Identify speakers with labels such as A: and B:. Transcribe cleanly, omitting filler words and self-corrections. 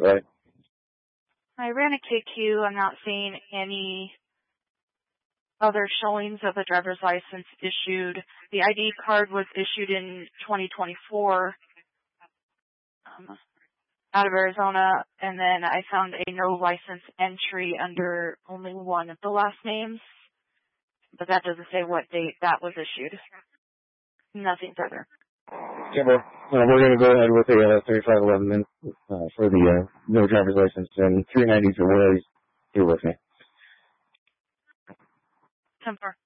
A: right?
B: I ran a KQ. I'm not seeing any other showings of a driver's license issued. The ID card was issued in 2024 out of Arizona, and then I found a no license entry under only one of the last names, but that doesn't say what date that was issued. Nothing further.
A: Kimber, we're going to go ahead with the 3511 for the no driver's license, and 390 for Willie's here with me.
B: Kimber.